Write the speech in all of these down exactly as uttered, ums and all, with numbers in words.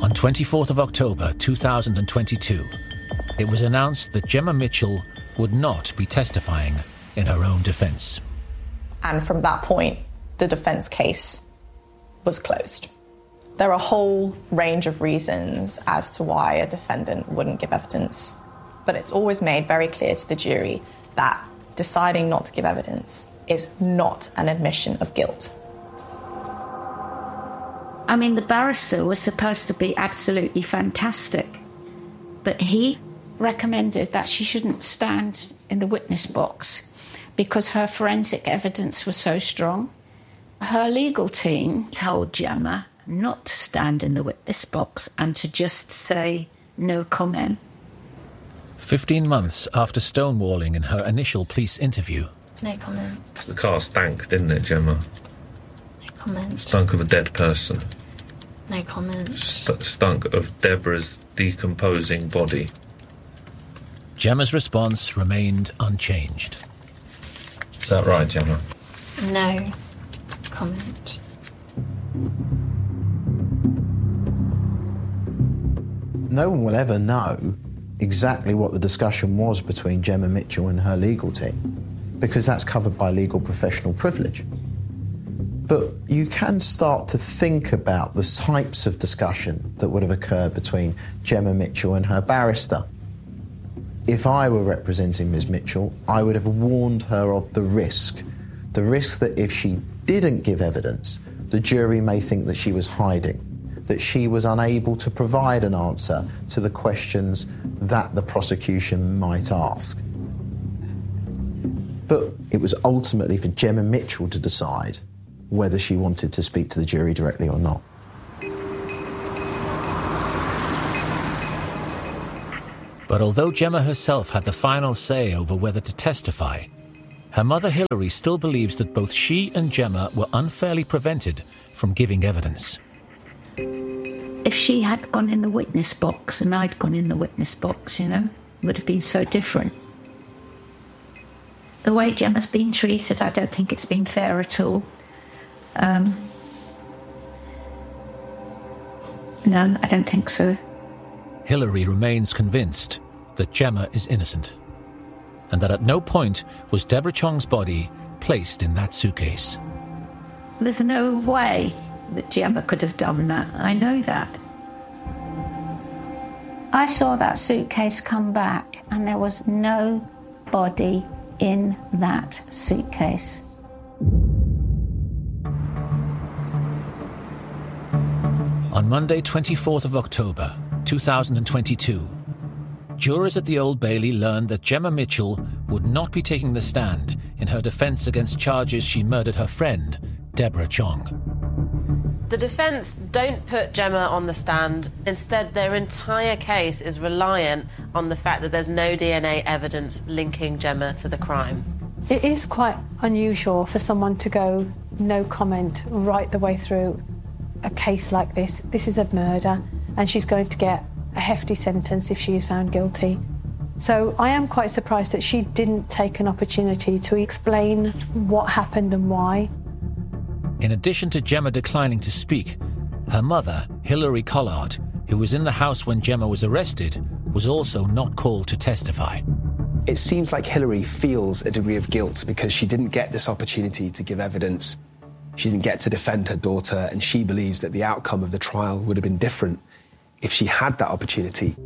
On twenty-fourth of October two thousand twenty-two, it was announced that Gemma Mitchell would not be testifying in her own defence. And from that point, the defence case was closed. There are a whole range of reasons as to why a defendant wouldn't give evidence, but it's always made very clear to the jury that deciding not to give evidence is not an admission of guilt. I mean, the barrister was supposed to be absolutely fantastic, but he recommended that she shouldn't stand in the witness box because her forensic evidence was so strong. Her legal team told Gemma not to stand in the witness box and to just say no comment. Fifteen months after stonewalling in her initial police interview. No comment. The car stank, didn't it, Gemma? No comment. Stunk of a dead person. No comment. St- stunk of Deborah's decomposing body. Gemma's response remained unchanged. Is that right, Gemma? No comment. No one will ever know exactly what the discussion was between Gemma Mitchell and her legal team, because that's covered by legal professional privilege. But you can start to think about the types of discussion that would have occurred between Gemma Mitchell and her barrister. If I were representing Miz Mitchell, I would have warned her of the risk. The risk that if she didn't give evidence, the jury may think that she was hiding, that she was unable to provide an answer to the questions that the prosecution might ask. But it was ultimately for Gemma Mitchell to decide whether she wanted to speak to the jury directly or not. But although Gemma herself had the final say over whether to testify, her mother Hilary still believes that both she and Gemma were unfairly prevented from giving evidence. If she had gone in the witness box and I'd gone in the witness box, you know, it would have been so different. The way Gemma's been treated, I don't think it's been fair at all. Um, no, I don't think so. Hilary remains convinced that Gemma is innocent, and that at no point was Deborah Chong's body placed in that suitcase. There's no way that Gemma could have done that. I know that. I saw that suitcase come back and there was no body in that suitcase. On Monday, twenty-fourth of October, two thousand twenty-two, jurors at the Old Bailey learned that Gemma Mitchell would not be taking the stand in her defence against charges she murdered her friend, Deborah Chong. The defence don't put Gemma on the stand. Instead, their entire case is reliant on the fact that there's no D N A evidence linking Gemma to the crime. It is quite unusual for someone to go no comment right the way through a case like this. This is a murder, and she's going to get a hefty sentence if she is found guilty. So I am quite surprised that she didn't take an opportunity to explain what happened and why. In addition to Gemma declining to speak, her mother, Hilary Collard, who was in the house when Gemma was arrested, was also not called to testify. It seems like Hilary feels a degree of guilt because she didn't get this opportunity to give evidence. She didn't get to defend her daughter, and she believes that the outcome of the trial would have been different if she had that opportunity.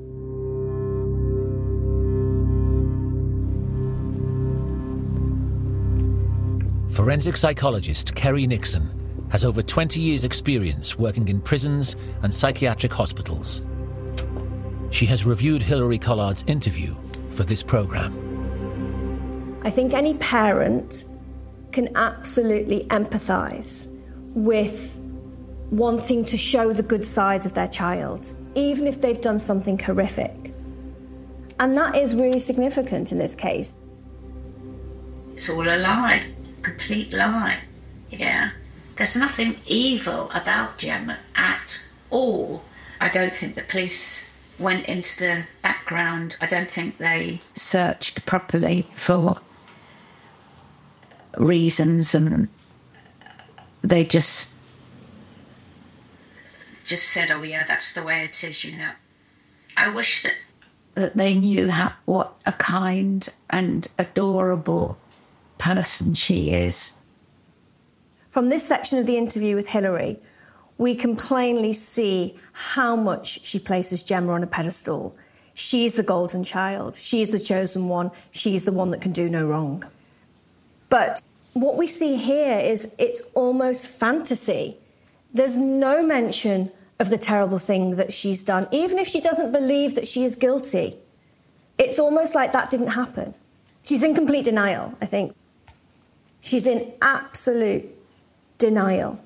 Forensic psychologist Kerry Nixon has over twenty years' experience working in prisons and psychiatric hospitals. She has reviewed Hilary Collard's interview for this programme. I think any parent can absolutely empathise with wanting to show the good sides of their child, even if they've done something horrific. And that is really significant in this case. It's all a lie, complete lie, yeah. There's nothing evil about Gemma at all. I don't think the police went into the background. I don't think they searched properly for reasons, and they just just said, oh yeah, that's the way it is, you know. I wish that, that they knew how, what a kind and adorable person she is. From this section of the interview with Hilary, we can plainly see how much she places Gemma on a pedestal. She's the golden child. She's the chosen one. She's the one that can do no wrong. But what we see here is it's almost fantasy. There's no mention of the terrible thing that she's done, even if she doesn't believe that she is guilty. It's almost like that didn't happen. She's in complete denial, I think. She's in absolute denial.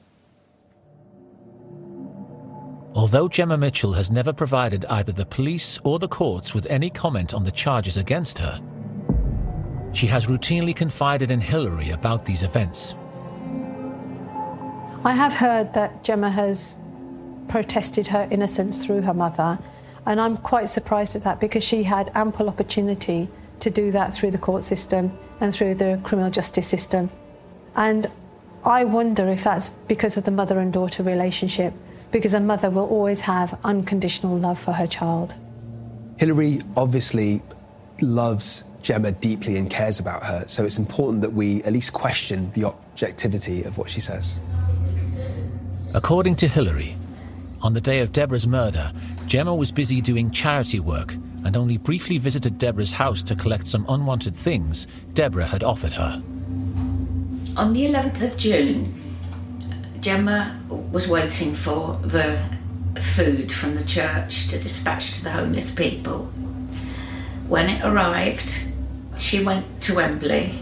Although Gemma Mitchell has never provided either the police or the courts with any comment on the charges against her, she has routinely confided in Hilary about these events. I have heard that Gemma has protested her innocence through her mother, and I'm quite surprised at that because she had ample opportunity to do that through the court system and through the criminal justice system. And I wonder if that's because of the mother and daughter relationship, because a mother will always have unconditional love for her child. Hilary obviously loves Gemma deeply and cares about her, so it's important that we at least question the objectivity of what she says. According to Hilary, on the day of Deborah's murder, Gemma was busy doing charity work and only briefly visited Deborah's house to collect some unwanted things Deborah had offered her. On the eleventh of June, Gemma was waiting for the food from the church to dispatch to the homeless people. When it arrived, she went to Wembley.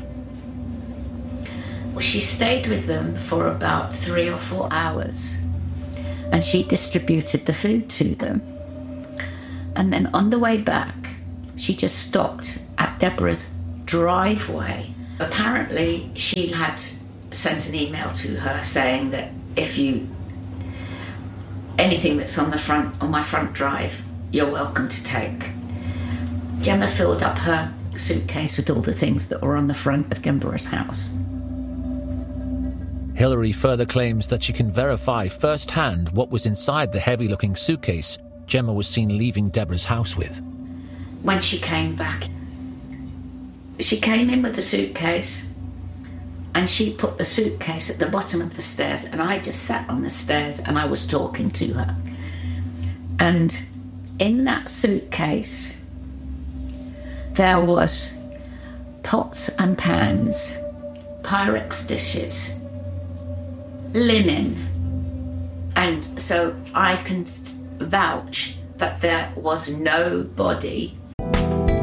She stayed with them for about three or four hours, and she distributed the food to them. And then on the way back, she just stopped at Deborah's driveway. Apparently, she had sent an email to her saying that if you, anything that's on the front, on my front drive, you're welcome to take. Gemma filled up her suitcase with all the things that were on the front of Deborah's house. Hilary further claims that she can verify firsthand what was inside the heavy-looking suitcase Gemma was seen leaving Deborah's house with. When she came back, she came in with the suitcase, and she put the suitcase at the bottom of the stairs, and I just sat on the stairs and I was talking to her. And in that suitcase, there was pots and pans, Pyrex dishes, linen, and so I can vouch that there was no body